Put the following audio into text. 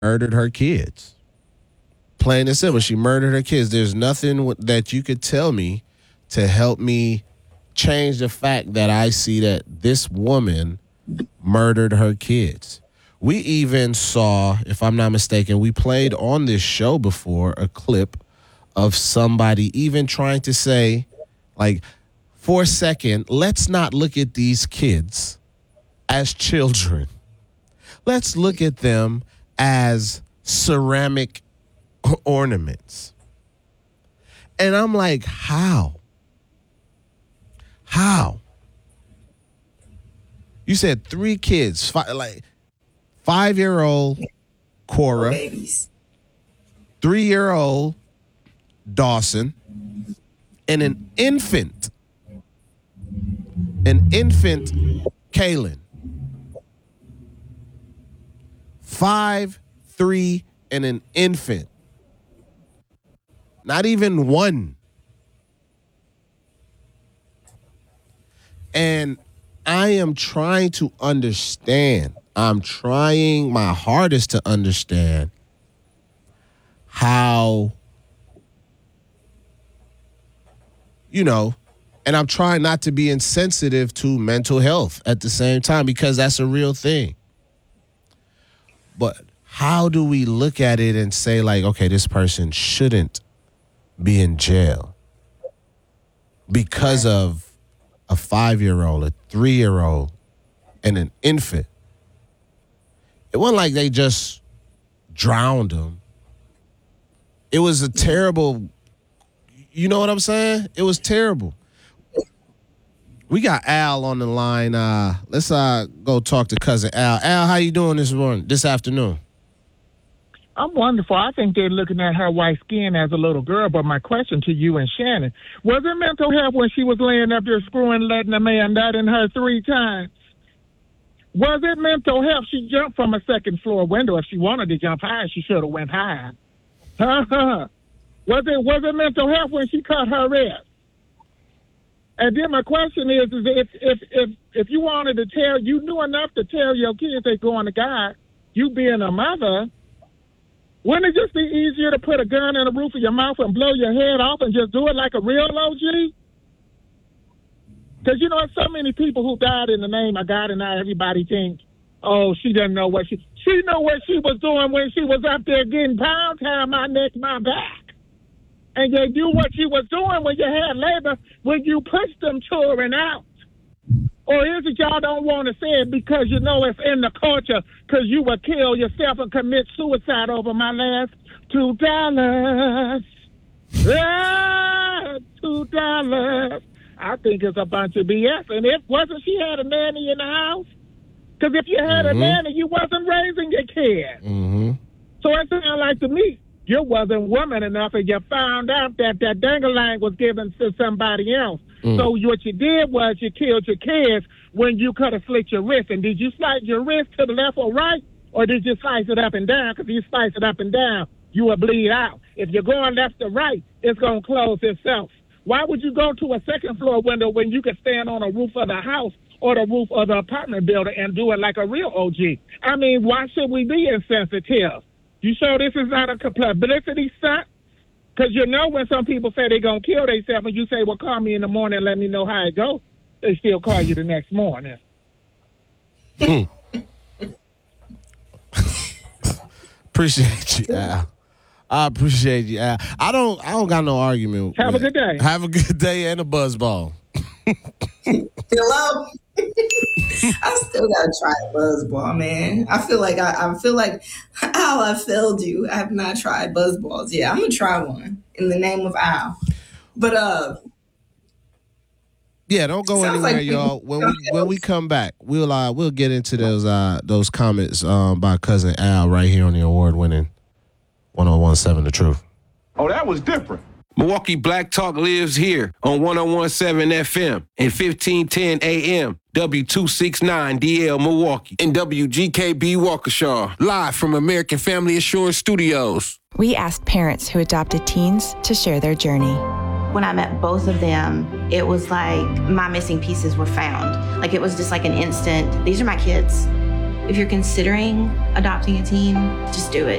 murdered her kids. Plain and simple, she murdered her kids. There's nothing that you could tell me to help me change the fact that I see that this woman murdered her kids. We even saw, if I'm not mistaken, we played on this show before a clip of somebody even trying to say, like, for a second, let's not look at these kids as children. Let's look at them as ceramic ornaments. And I'm like, how? How? You said 3 kids, 5-year-old Cora, 3-year-old Dawson, and an infant Kaylin. 5, 3, and an infant. Not even one. And I am trying to understand. I'm trying my hardest to understand how, and I'm trying not to be insensitive to mental health at the same time, because that's a real thing. But how do we look at it and say, like, okay, this person shouldn't be in jail because of a 5-year-old, a 3-year-old, and an infant? It wasn't like they just drowned them. It was a terrible, you know what I'm saying? It was terrible. We got Al on the line. Let's go talk to cousin Al. Al, how you doing this afternoon? I'm wonderful. I think they're looking at her white skin as a little girl, but my question to you and Shannon, was it mental health when she was laying up there screwing, letting a man nut in her 3 times? Was it mental health? She jumped from a second floor window. If she wanted to jump high, she should have went high. Was it mental health when she cut her wrist? And then my question is if you wanted to tell, you knew enough to tell your kids they going to God, you being a mother, wouldn't it just be easier to put a gun in the roof of your mouth and blow your head off and just do it like a real OG? Because, there's so many people who died in the name of God, and now everybody thinks, oh, she doesn't know what she knew what she was doing when she was up there getting pound town, my neck, my back. And you knew what you was doing when you had labor, when you pushed them children out. Or is it y'all don't want to say it because it's in the culture, because you would kill yourself and commit suicide over my last $2. $2. I think it's a bunch of BS. And if wasn't she had a nanny in the house? Because if you had a nanny, you wasn't raising your kids. Mm-hmm. So it sounds like to me, you wasn't woman enough and you found out that dangling was given to somebody else. So what you did was you killed your kids when you could have slit your wrist. And did you slice your wrist to the left or right? Or did you slice it up and down? Because if you slice it up and down, you will bleed out. If you're going left or right, it's going to close itself. Why would you go to a second floor window when you could stand on a roof of the house or the roof of the apartment building and do it like a real OG? I mean, why should we be insensitive? You sure this is not a publicity stunt? Because when some people say they're going to kill themselves and you say, well, call me in the morning and let me know how it goes, they still call you the next morning. Appreciate you, Al. I appreciate you, Al. I don't got no argument. Have a good day. Have a good day and a buzzball. Hello. I still gotta try buzzball, man. I feel like Al, I failed you. I have not tried buzzballs. Yeah, I'm gonna try one in the name of Al. But yeah, don't go anywhere, y'all. When we come back, we'll get into those comments by cousin Al right here on the award-winning 101.7 The Truth. Oh, that was different. Milwaukee Black Talk lives here on 101.7 FM and 1510 AM, W269DL Milwaukee, and WGKB Waukesha, live from American Family Assurance Studios. We asked parents who adopted teens to share their journey. When I met both of them, it was like my missing pieces were found. Like it was just like an instant, these are my kids. If you're considering adopting a teen, just do it.